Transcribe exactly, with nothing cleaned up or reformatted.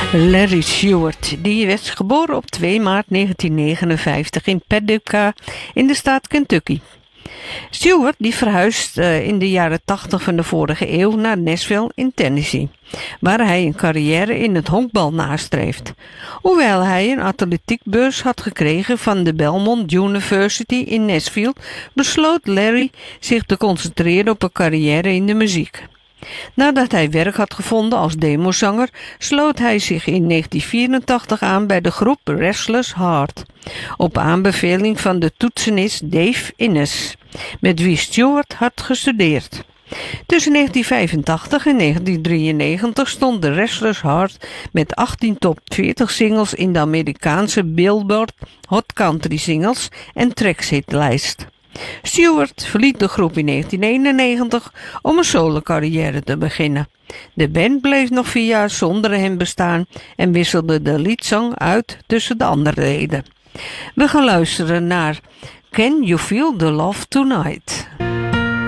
Larry Stewart, die werd geboren op twee maart negentien negenenvijftig in Paducah in de staat Kentucky. Stewart die verhuisd uh, in de jaren tachtig van de vorige eeuw naar Nashville in Tennessee, waar hij een carrière in het honkbal nastreeft. Hoewel hij een atletiekbeurs had gekregen van de Belmont University in Nashville, besloot Larry zich te concentreren op een carrière in de muziek. Nadat hij werk had gevonden als demozanger, sloot hij zich in negentien vierentachtig aan bij de groep Restless Heart, op aanbeveling van de toetsenist Dave Innes, met wie Stewart had gestudeerd. Tussen negentien vijfentachtig en negentien drieënnegentig stond de Restless Heart met achttien top veertig singles in de Amerikaanse Billboard Hot Country Singles en Tracks hitlijst. Stewart verliet de groep in negentien eenennegentig om een solo-carrière te beginnen. De band bleef nog vier jaar zonder hem bestaan en wisselde de liedzang uit tussen de andere leden. We gaan luisteren naar Can You Feel the Love Tonight?